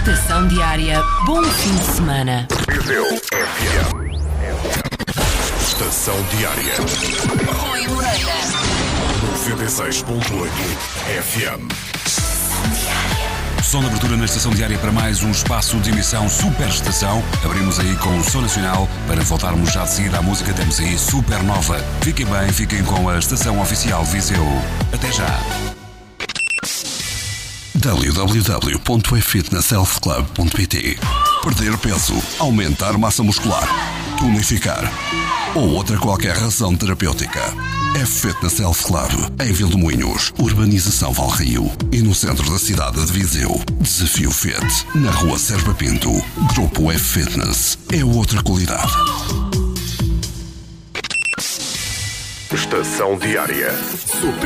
Estação Diária, bom fim de semana. Viseu FM. Estação Diária. Rui Moreira. 96.8 FM. Som de abertura na Estação Diária para mais um espaço de emissão Super Estação. Abrimos aí com o Som Nacional para voltarmos já de seguida à música. Temos aí Supernova. Fiquem bem, fiquem com a Estação Oficial Viseu. Até já. www.efitnesshealthclub.pt. Perder peso, aumentar massa muscular, tonificar ou outra qualquer razão terapêutica. F-Fitness Health Club, em Vilmoinhos, Urbanização Valrio, e no centro da cidade de Viseu. Desafio Fit, na rua Serpa Pinto. Grupo F-Fitness, é outra qualidade. Estação Diária.